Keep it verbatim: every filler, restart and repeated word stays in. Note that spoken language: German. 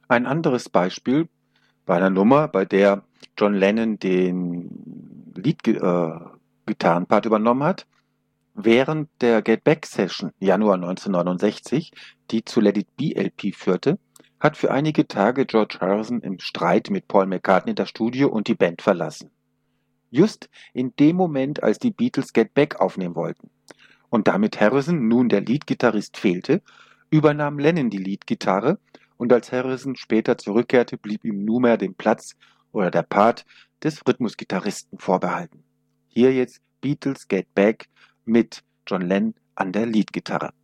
Ein anderes Beispiel bei einer Nummer, bei der John Lennon den Lead-Gitarrenpart übernommen hat, während der Get Back Session Januar neunzehnhundertneunundsechzig, die zu Let It Be L P führte, hat für einige Tage George Harrison im Streit mit Paul McCartney das Studio und die Band verlassen. Just in dem Moment, als die Beatles Get Back aufnehmen wollten und damit Harrison nun der Leadgitarrist fehlte, übernahm Lennon die Leadgitarre, und als Harrison später zurückkehrte, blieb ihm nunmehr den Platz oder der Part des Rhythmusgitarristen vorbehalten. Hier jetzt Beatles Get Back mit John Lennon an der Leadgitarre.